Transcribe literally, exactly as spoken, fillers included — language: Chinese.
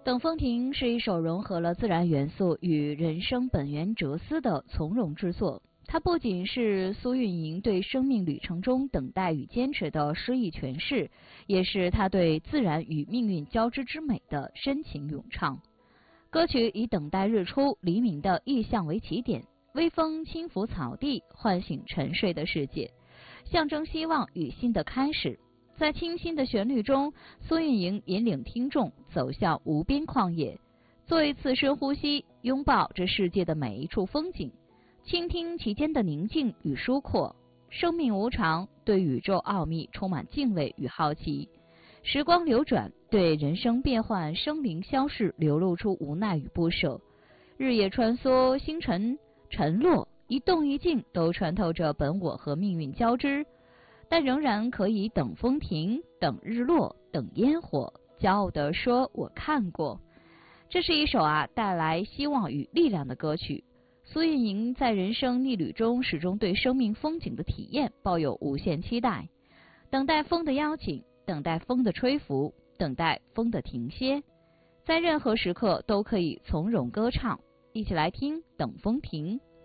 等风停是一首融合了自然元素与人生本源哲思的从容之作。它不仅是苏运莹对生命旅程中等待与坚持的诗意诠释，也是他对自然与命运交织之美的深情咏唱。歌曲以等待日出黎明的意象为起点，微风轻拂草地，唤醒沉睡的世界，象征希望与新的开始。在清新的旋律中，苏运莹引领听众走向无边旷野，做一次深呼吸，拥抱这世界的每一处风景，倾听其间的宁静与疏阔。生命无常，对宇宙奥秘充满敬畏与好奇。时光流转，对人生变幻、生灵消逝流露出无奈与不舍。日夜穿梭，星辰沉落，一动一静都穿透着本我和命运交织，但仍然可以等风停，等日落，等烟火，骄傲地说我看过。这是一首啊带来希望与力量的歌曲。苏运莹在人生逆旅中始终对生命风景的体验抱有无限期待，等待风的邀请，等待风的吹拂，等待风的停歇，在任何时刻都可以从容歌唱。一起来听《等风停》。